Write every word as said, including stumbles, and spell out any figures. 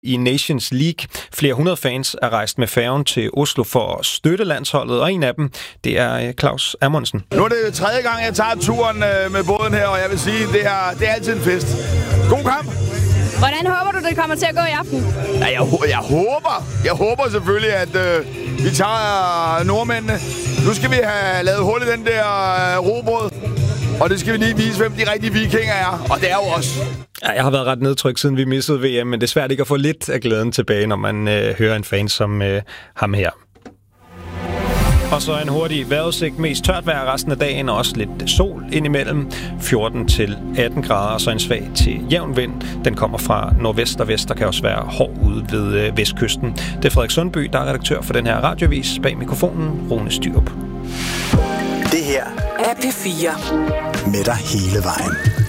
i Nations League. Flere hundrede fans er rejst med færgen til Oslo for at støtte landsholdet, og en af dem, det er Claus Amundsen. Nu er det tredje gang, jeg tager turen med båden her, og jeg vil sige, det er, det er altid en fest. God kamp! Hvordan håber du, det kommer til at gå i aften? Ja, jeg, jeg håber, jeg håber selvfølgelig, at øh, vi tager nordmændene. Nu skal vi have lavet hul i den der øh, robrød, og det skal vi lige vise, hvem de rigtige vikinger er, og det er jo os. Ja, jeg har været ret nedtrykt, siden vi missede V M, men det er svært ikke at få lidt af glæden tilbage, når man øh, hører en fan som øh, ham her. Og så en hurtig vejrudsigt, mest tørt vejr resten af dagen, og også lidt sol indimellem. fjorten til atten grader, og så en svag til jævn vind. Den kommer fra nordvest og vest, der kan også være hård ude ved øh, vestkysten. Det er Frederik Sundby, der er redaktør for den her radiovis. Bag mikrofonen, Rune Styrup. Det her er P fire. Med dig hele vejen.